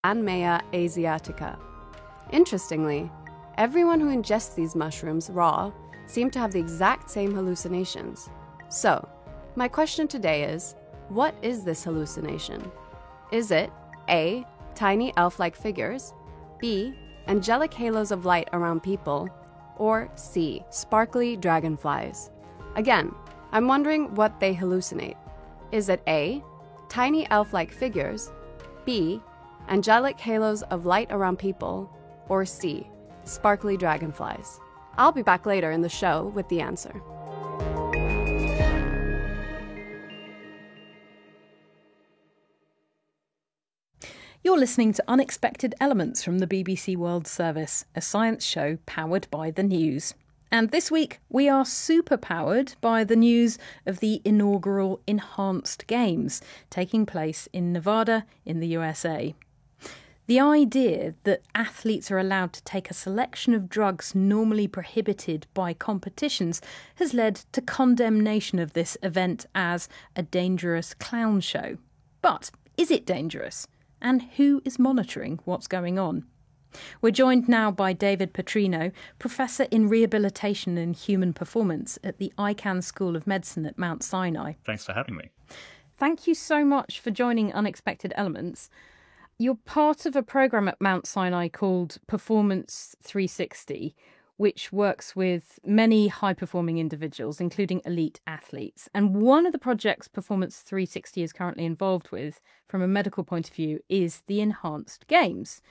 Anmeia asiatica. Interestingly, everyone who ingests these mushrooms raw seem to have the exact same hallucinations. So, my question today is, what is this hallucination? Is it A, tiny elf-like figures, B, angelic halos of light around people, or C, sparkly dragonflies? Again, I'm wondering what they hallucinate. Is it A, tiny elf-like figures, B, angelic halos of light around people, or C, sparkly dragonflies? I'll be back later in the show with the answer. You're listening to Unexpected Elements from the BBC World Service, a science show powered by the news. And this week, we are super powered by the news of the inaugural Enhanced Games taking place in Nevada in the USA. The idea that athletes are allowed to take a selection of drugs normally prohibited by competitions has led to condemnation of this event as a dangerous clown show. But is it dangerous? And who is monitoring what's going on? We're joined now by David Petrino, Professor in Rehabilitation and Human Performance at the Icahn School of Medicine at Mount Sinai. Thanks for having me. Thank you so much for joining Unexpected Elements. You're part of a programme at Mount Sinai called Performance 360, which works with many high-performing individuals, including elite athletes. And one of the projects Performance 360 is currently involved with, from a medical point of view, is the Enhanced Games.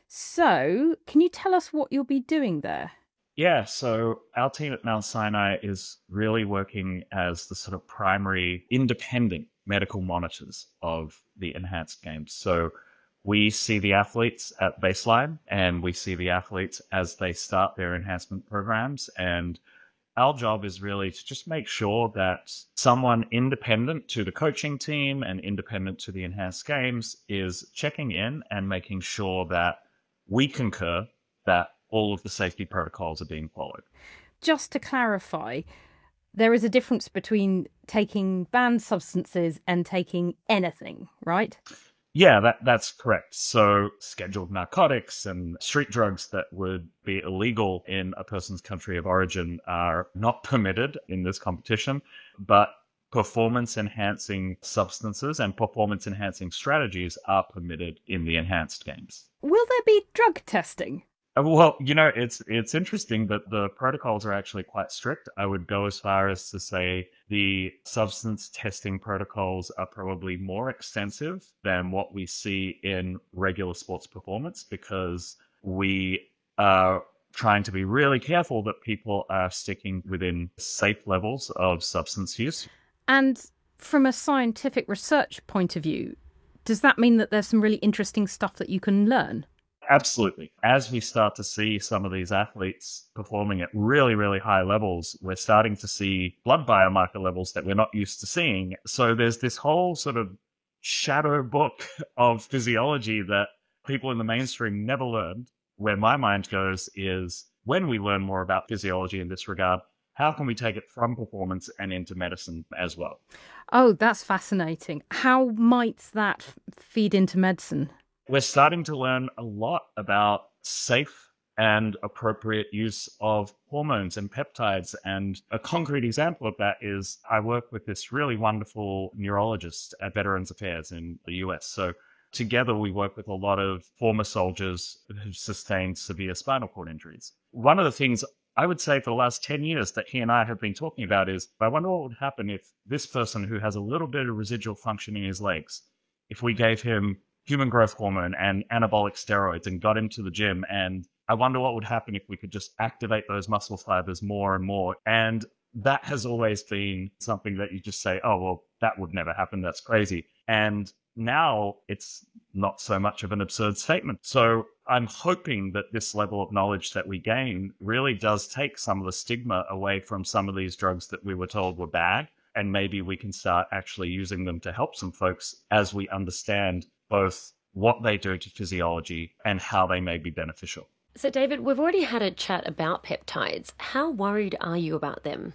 So, can you tell us what you'll be doing there? Yeah, so our team at Mount Sinai is really working as the sort of primary independent medical monitors of the Enhanced Games. So we see the athletes at baseline and we see the athletes as they start their enhancement programs. And our job is really to just make sure that someone independent to the coaching team and independent to the Enhanced Games is checking in and making sure that we concur that all of the safety protocols are being followed. Just to clarify, there is a difference between taking banned substances and taking anything, right? Yeah, that's correct. So scheduled narcotics and street drugs that would be illegal in a person's country of origin are not permitted in this competition, but performance-enhancing substances and performance-enhancing strategies are permitted in the Enhanced Games. Will there be drug testing? Well, it's interesting that the protocols are actually quite strict. I would go as far as to say the substance testing protocols are probably more extensive than what we see in regular sports performance, because we are trying to be really careful that people are sticking within safe levels of substance use. And from a scientific research point of view, does that mean that there's some really interesting stuff that you can learn? Absolutely. As we start to see some of these athletes performing at really, really high levels, we're starting to see blood biomarker levels that we're not used to seeing. So there's this whole sort of shadow book of physiology that people in the mainstream never learned. Where my mind goes is, when we learn more about physiology in this regard, how can we take it from performance and into medicine as well? Oh, that's fascinating. How might that feed into medicine? We're starting to learn a lot about safe and appropriate use of hormones and peptides. And a concrete example of that is I work with this really wonderful neurologist at Veterans Affairs in the US. So together we work with a lot of former soldiers who've sustained severe spinal cord injuries. One of the things I would say for the last 10 years that he and I have been talking about is, I wonder what would happen if this person who has a little bit of residual function in his legs, if we gave him human growth hormone and anabolic steroids and got him to the gym, and I wonder what would happen if we could just activate those muscle fibers more and more. And that has always been something that you just say, oh, well, that would never happen. That's crazy. And now it's not so much of an absurd statement. So I'm hoping that this level of knowledge that we gain really does take some of the stigma away from some of these drugs that we were told were bad. And maybe we can start actually using them to help some folks as we understand both what they do to physiology and how they may be beneficial. So, David, we've already had a chat about peptides. How worried are you about them?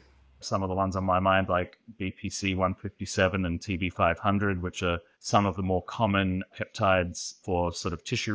some of the ones on my mind, like BPC 157 and TB 500, which are some of the more common peptides for sort of tissue